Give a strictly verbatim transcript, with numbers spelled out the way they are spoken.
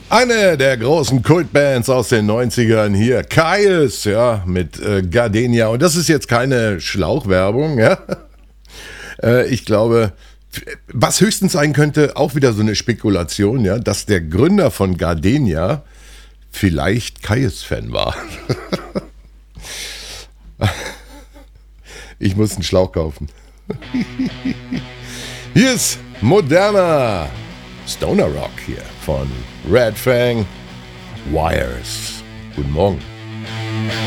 Eine der großen Kultbands aus den neunzigern hier, Kyuss, ja, mit äh, Gardenia. Und das ist jetzt keine Schlauchwerbung, ja. Äh, ich glaube, was höchstens sein könnte, auch wieder so eine Spekulation, ja, dass der Gründer von Gardenia vielleicht Kyuss-Fan war. Ich muss einen Schlauch kaufen. Hier ist moderner Stoner Rock hier von Red Fang Wires. Guten Morgen.